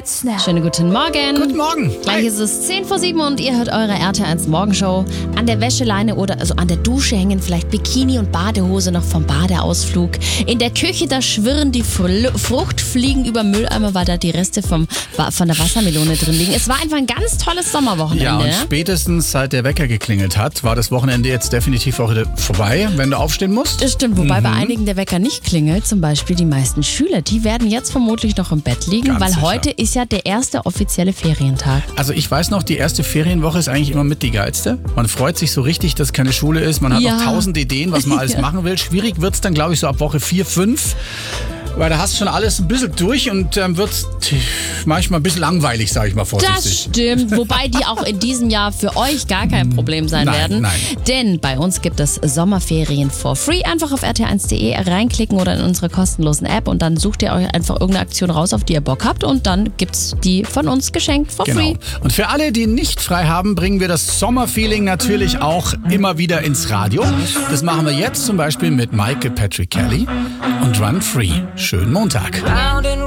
Schönen guten Morgen. Guten Morgen. Gleich ist es 7:10 und ihr hört eure RTL1 Morgenshow. An der Wäscheleine oder also an der Dusche hängen vielleicht Bikini und Badehose noch vom Badeausflug. In der Küche, da schwirren die Fruchtfliegen über Mülleimer, weil da die Reste von der Wassermelone drin liegen. Es war einfach ein ganz tolles Sommerwochenende. Ja, und spätestens seit der Wecker geklingelt hat, war das Wochenende jetzt definitiv auch wieder vorbei, wenn du aufstehen musst. Das stimmt, wobei bei einigen der Wecker nicht klingelt. Zum Beispiel die meisten Schüler, die werden jetzt vermutlich noch im Bett liegen, Ganz weil sicher. heute ist ja der erste offizielle Ferientag. Also ich weiß noch, die erste Ferienwoche ist eigentlich immer mit die geilste. Man freut sich so richtig, dass keine Schule ist. Man hat Ja. noch 1000 Ideen, was man alles machen will. Schwierig wird's dann, glaube ich, so ab Woche 4, 5. Weil da hast du schon alles ein bisschen durch und wird's manchmal ein bisschen langweilig, sage ich mal vorsichtig. Das stimmt, wobei die auch in diesem Jahr für euch gar kein Problem sein werden. Nein. Denn bei uns gibt es Sommerferien for free. Einfach auf rtl1.de reinklicken oder in unsere kostenlosen App und dann sucht ihr euch einfach irgendeine Aktion raus, auf die ihr Bock habt und dann gibt's die von uns geschenkt for free. Genau. Und für alle, die nicht frei haben, bringen wir das Sommerfeeling natürlich auch immer wieder ins Radio. Das machen wir jetzt zum Beispiel mit Michael Patrick Kelly und Run Free. Schönen Montag.